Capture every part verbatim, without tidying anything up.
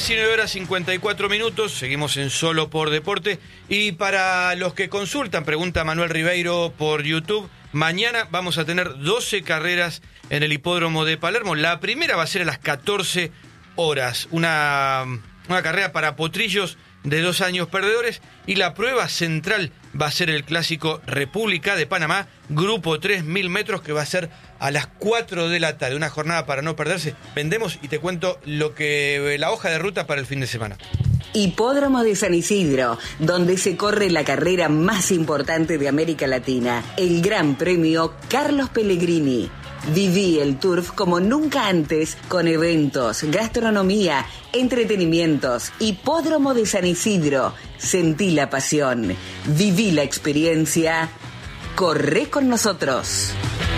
diecinueve horas cincuenta y cuatro minutos, seguimos en Solo por Deporte. Y para los que consultan, pregunta Manuel Ribeiro por YouTube, mañana vamos a tener doce carreras en el hipódromo de Palermo. La primera va a ser a las catorce horas, una, una carrera para potrillos de dos años perdedores, y la prueba central va a ser el clásico República de Panamá, grupo tres, mil metros, que va a ser a las cuatro de la tarde, una jornada para no perderse. Vendemos y te cuento lo que la hoja de ruta para el fin de semana. Hipódromo de San Isidro, donde se corre la carrera más importante de América Latina, el Gran Premio Carlos Pellegrini. Viví el Turf como nunca antes, con eventos, gastronomía, entretenimientos. Hipódromo de San Isidro. Sentí la pasión. Viví la experiencia. Corre con nosotros.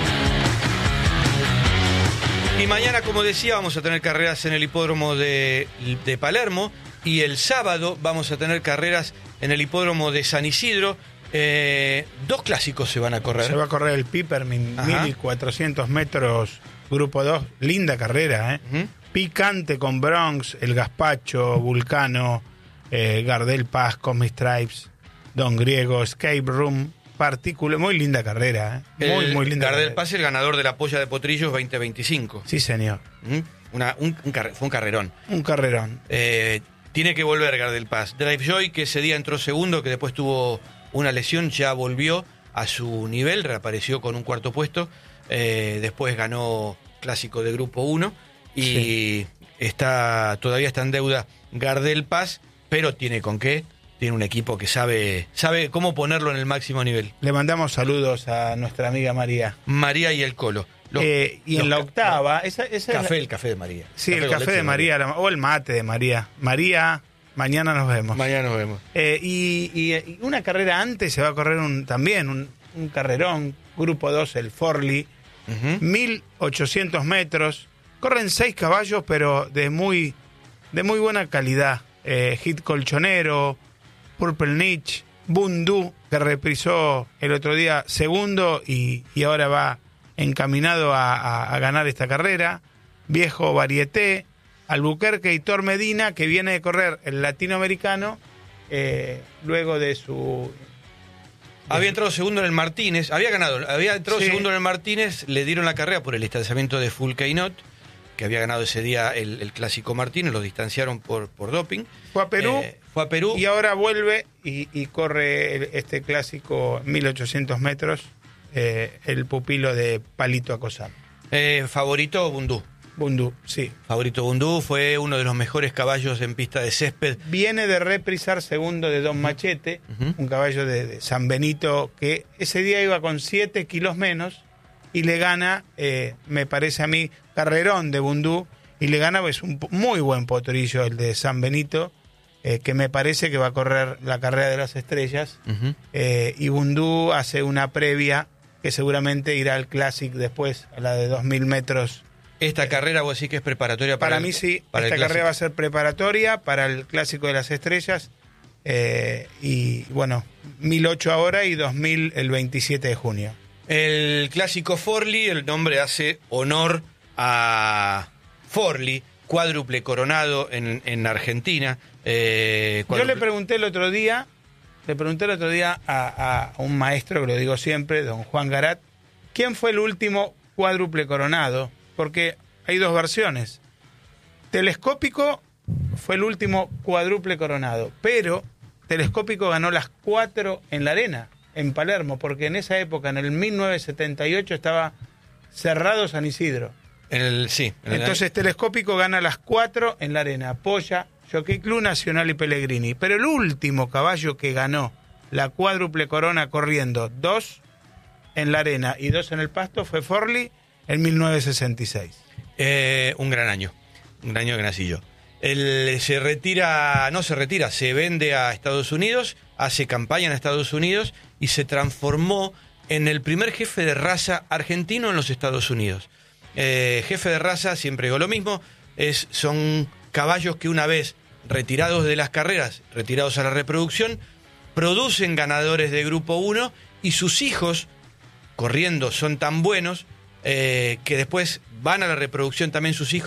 Y mañana, como decía, vamos a tener carreras en el hipódromo de, de Palermo. Y el sábado vamos a tener carreras en el hipódromo de San Isidro. Eh, dos clásicos se van a correr. Se va a correr el Pipermin, mil cuatrocientos metros, grupo dos, linda carrera, ¿eh? Uh-huh. Picante con Bronx, el Gazpacho, Vulcano, eh, Gardel Paz, Cosmic Stripes, Don Griego, Escape Room, Partícula, muy linda carrera, ¿eh? Muy, el muy linda Gardel carrera. Paz, el ganador de la Polla de Potrillos veinte veinticinco. Sí, señor. Uh-huh. Una, un, un carre, fue un carrerón. Un carrerón. Eh, tiene que volver Gardel Paz. Drive Joy, que ese día entró segundo, que después tuvo una lesión, ya volvió a su nivel, reapareció con un cuarto puesto, eh, después ganó clásico de grupo uno y sí. está todavía está en deuda Gardel Paz, pero tiene con qué, tiene un equipo que sabe sabe cómo ponerlo en el máximo nivel. Le mandamos saludos a nuestra amiga María. María y el Colo. Los, eh, y en la octava... Esa, esa café, es la... el café de María. Sí, café el café de María, María, o el mate de María. María... Mañana nos vemos. Mañana nos vemos. Eh, y, y, y una carrera antes se va a correr un, también un, un carrerón, grupo dos, el Forli, uh-huh. mil ochocientos metros. Corren seis caballos, pero de muy, de muy buena calidad. Eh, Hit Colchonero, Purple Niche, Bundu, que reprisó el otro día segundo y, y ahora va encaminado a, a, a ganar esta carrera. Viejo Varieté, Albuquerque y Tor Medina, que viene de correr el latinoamericano eh, luego de su... De había entrado segundo en el Martínez, había ganado, había entrado sí. segundo en el Martínez, le dieron la carrera por el distanciamiento de Fulcainot, que había ganado ese día el, el clásico Martínez, lo distanciaron por, por doping. Fue a Perú, eh, fue a Perú y ahora vuelve y, y corre el, este clásico mil ochocientos metros, eh, el pupilo de Palito Acosán. Eh, favorito Bundú. Bundú, sí. Favorito Bundú, fue uno de los mejores caballos en pista de césped. Viene de reprisar segundo de Don Machete, uh-huh. un caballo de, de San Benito que ese día iba con siete kilos menos y le gana, eh, me parece a mí, carrerón de Bundú, y le gana pues un muy buen potrillo el de San Benito, eh, que me parece que va a correr la carrera de las estrellas, uh-huh. eh, y Bundú hace una previa que seguramente irá al Classic después, a la de dos mil metros. ¿Esta carrera vos decís que es preparatoria para Para el, mí sí, para esta carrera va a ser preparatoria para el Clásico de las Estrellas, eh, y bueno, mil ocho ahora y dos mil el veintisiete de junio. El clásico Forli, el nombre hace honor a Forli, cuádruple coronado en, en Argentina. Eh, Yo le pregunté el otro día, le pregunté el otro día a, a un maestro, que lo digo siempre, don Juan Garat, ¿quién fue el último cuádruple coronado? Porque hay dos versiones. Telescópico fue el último cuádruple coronado, pero Telescópico ganó las cuatro en la arena, en Palermo, porque en esa época, en el mil novecientos setenta y ocho, estaba cerrado San Isidro. En el, sí. En Entonces el... Telescópico gana las cuatro en la arena, Polla, Jockey Club, Nacional y Pellegrini. Pero el último caballo que ganó la cuádruple corona corriendo dos en la arena y dos en el pasto fue Forli, en mil novecientos sesenta y seis. Eh, un gran año, un año que nací yo. Él se retira, no se retira, se vende a Estados Unidos, hace campaña en Estados Unidos y se transformó en el primer jefe de raza argentino en los Estados Unidos. Eh, jefe de raza, siempre digo lo mismo, es, son caballos que una vez retirados de las carreras, retirados a la reproducción, producen ganadores de Grupo uno y sus hijos, corriendo, son tan buenos eh, que después van a la reproducción también sus hijos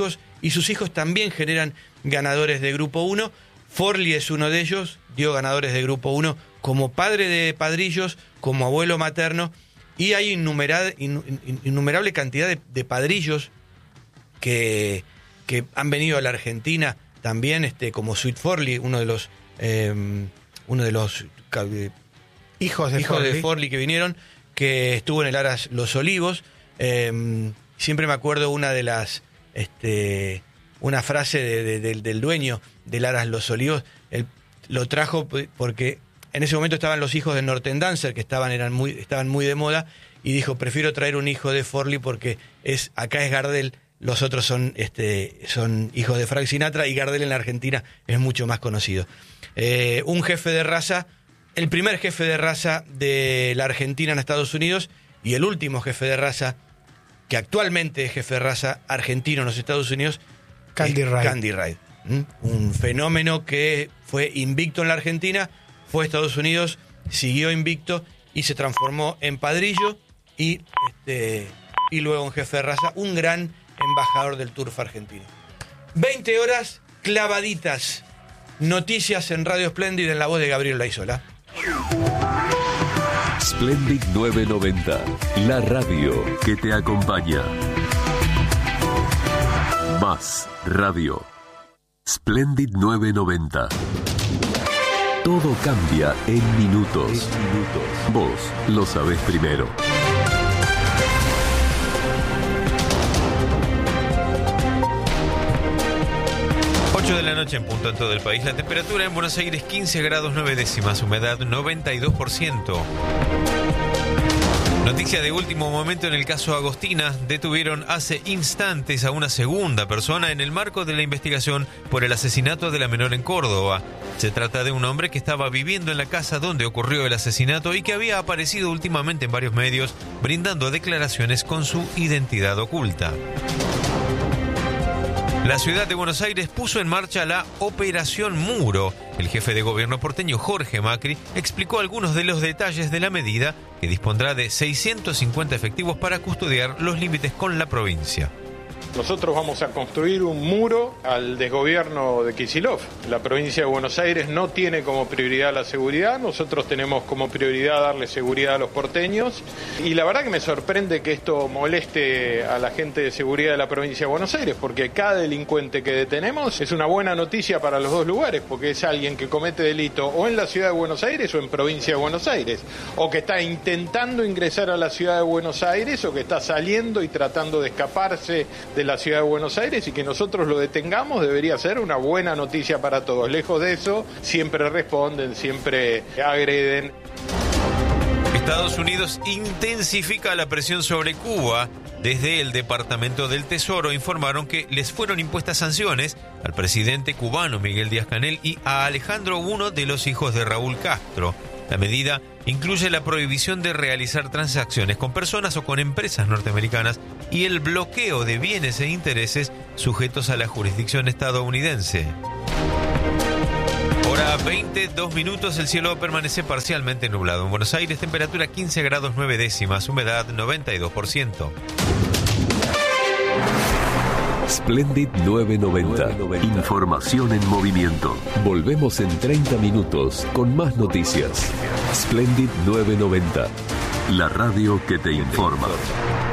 y sus hijos también generan ganadores de Grupo uno. Forlì es uno de ellos, dio ganadores de Grupo uno como padre de padrillos, como abuelo materno, y hay innumerable, innumerable cantidad de, de padrillos que, que han venido a la Argentina también, este, como Sweet Forlì, uno de los eh, uno de los eh, hijos de hijos Forlì. de Forlì que vinieron, que estuvo en el Aras Los Olivos. Eh, siempre me acuerdo una de las este una frase de, de, de, del dueño del Aras Los Olivos. Él lo trajo porque en ese momento estaban los hijos de Northern Dancer, que estaban eran muy estaban muy de moda, y dijo, prefiero traer un hijo de Forlì porque es acá es Gardel, los otros son este son hijos de Frank Sinatra, y Gardel en la Argentina es mucho más conocido. Eh, un jefe de raza, el primer jefe de raza de la Argentina en Estados Unidos, y el último jefe de raza que actualmente es jefe de raza argentino en los Estados Unidos, Candy Ride. Candy Ride. ¿Mm? Un fenómeno que fue invicto en la Argentina, fue a Estados Unidos, siguió invicto y se transformó en padrillo y, este, y luego en jefe de raza, un gran embajador del turf argentino. veinte horas clavaditas. Noticias en Radio Splendid en la voz de Gabriel Laizola. Splendid novecientos noventa, la radio que te acompaña. Más radio. Splendid novecientos noventa. Todo cambia en minutos. Vos lo sabés primero. ocho de la noche en punto en todo el país. La temperatura en Buenos Aires quince grados nueve décimas, humedad noventa y dos por ciento. Noticia de último momento en el caso Agostina. Detuvieron hace instantes a una segunda persona en el marco de la investigación por el asesinato de la menor en Córdoba. Se trata de un hombre que estaba viviendo en la casa donde ocurrió el asesinato y que había aparecido últimamente en varios medios brindando declaraciones con su identidad oculta. La ciudad de Buenos Aires puso en marcha la Operación Muro. El jefe de gobierno porteño, Jorge Macri, explicó algunos de los detalles de la medida, que dispondrá de seiscientos cincuenta efectivos para custodiar los límites con la provincia. Nosotros vamos a construir un muro al desgobierno de Kicillof. La provincia de Buenos Aires no tiene como prioridad la seguridad, nosotros tenemos como prioridad darle seguridad a los porteños. Y la verdad que me sorprende que esto moleste a la gente de seguridad de la provincia de Buenos Aires, porque cada delincuente que detenemos es una buena noticia para los dos lugares, porque es alguien que comete delito o en la ciudad de Buenos Aires o en provincia de Buenos Aires, o que está intentando ingresar a la ciudad de Buenos Aires o que está saliendo y tratando de escaparse de la ciudad de Buenos Aires, y que nosotros lo detengamos debería ser una buena noticia para todos. Lejos de eso, siempre responden, siempre agreden. Estados Unidos intensifica la presión sobre Cuba. Desde el Departamento del Tesoro informaron que les fueron impuestas sanciones al presidente cubano Miguel Díaz-Canel y a Alejandro, uno de los hijos de Raúl Castro. La medida incluye la prohibición de realizar transacciones con personas o con empresas norteamericanas y el bloqueo de bienes e intereses sujetos a la jurisdicción estadounidense. Hora veinte, dos minutos, el cielo permanece parcialmente nublado. En Buenos Aires, temperatura quince grados nueve décimas, humedad noventa y dos por ciento. Splendid novecientos noventa. Información en movimiento. Volvemos en treinta minutos con más noticias. Splendid novecientos noventa. La radio que te informa.